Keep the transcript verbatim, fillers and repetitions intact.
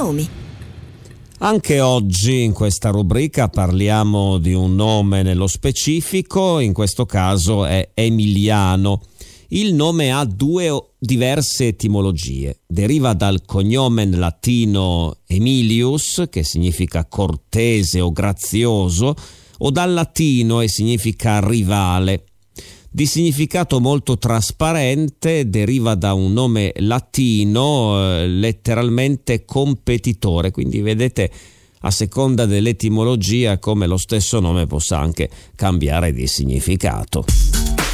nomi. Anche oggi in questa rubrica parliamo di un nome nello specifico, in questo caso è Emiliano. Il nome ha due diverse etimologie. Deriva dal cognome latino Emilius, che significa cortese o grazioso, o dal latino e significa rivale. Di significato molto trasparente, deriva da un nome latino, eh, letteralmente competitore, quindi vedete a seconda dell'etimologia come lo stesso nome possa anche cambiare di significato.